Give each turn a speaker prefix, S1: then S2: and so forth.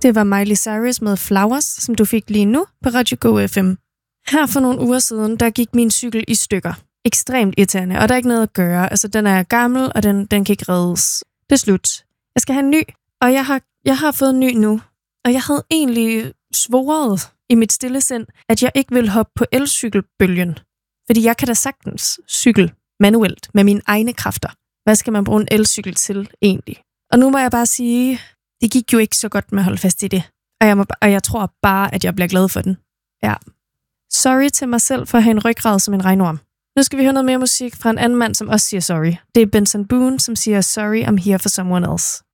S1: Det var Miley Cyrus med Flowers, som du fik lige nu på Radio Go FM. Her for nogle uger siden, der gik min cykel i stykker. Ekstremt irriterende, og der er ikke noget at gøre. Altså, den er gammel, og den kan ikke reddes. Det er slut. Jeg skal have en ny, og jeg har fået en ny nu. Og jeg havde egentlig svoret i mit stille sind, at jeg ikke vil hoppe på elcykelbølgen. Fordi jeg kan da sagtens cykle manuelt med mine egne kræfter. Hvad skal man bruge en elcykel til egentlig? Og nu må jeg bare sige, det gik jo ikke så godt med at holde fast i det. Og jeg tror bare, at jeg bliver glad for den. Ja. Sorry til mig selv for at have en ryggrad som en regnorm. Nu skal vi høre noget mere musik fra en anden mand, som også siger sorry. Det er Benson Boone, som siger sorry, I'm here for someone else.